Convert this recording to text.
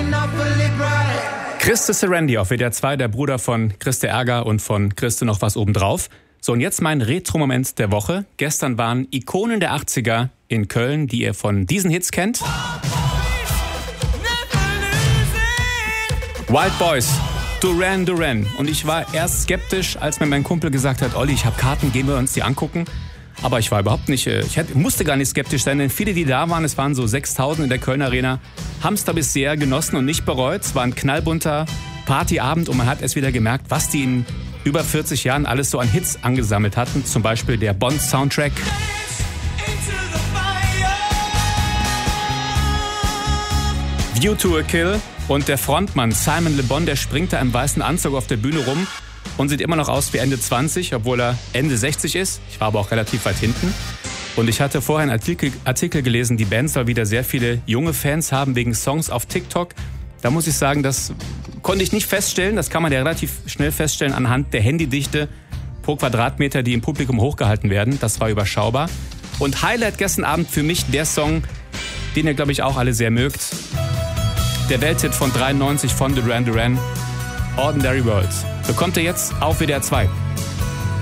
Christe Serendi auf WDR 2, der Bruder von Christe Ärger und von Christe noch was obendrauf. So, und jetzt mein Retro-Moment der Woche. Gestern waren Ikonen der 80er in Köln, die ihr von diesen Hits kennt. Wild Boys, Duran Duran. Und ich war erst skeptisch, als mir mein Kumpel gesagt hat, Olli, ich habe Karten, gehen wir uns die angucken. Aber ich war überhaupt nicht, musste gar nicht skeptisch sein, denn viele, die da waren, es waren so 6.000 in der Kölner Arena, haben es da bisher genossen und nicht bereut. Es war ein knallbunter Partyabend und man hat erst wieder gemerkt, was die in über 40 Jahren alles so an Hits angesammelt hatten. Zum Beispiel der Bond-Soundtrack. View to a Kill und der Frontmann Simon Le Bon, der springt da im weißen Anzug auf der Bühne rum und sieht immer noch aus wie Ende 20, obwohl er Ende 60 ist. Ich war aber auch relativ weit hinten. Und ich hatte vorher einen Artikel gelesen, die Band soll wieder sehr viele junge Fans haben wegen Songs auf TikTok. Da muss ich sagen, das konnte ich nicht feststellen. Das kann man ja relativ schnell feststellen anhand der Handydichte pro Quadratmeter, die im Publikum hochgehalten werden. Das war überschaubar. Und Highlight gestern Abend für mich der Song, den ihr, glaube ich, auch alle sehr mögt. Der Welthit von 93 von Duran Duran, Ordinary World. Bekommt ihr jetzt auf WDR 2.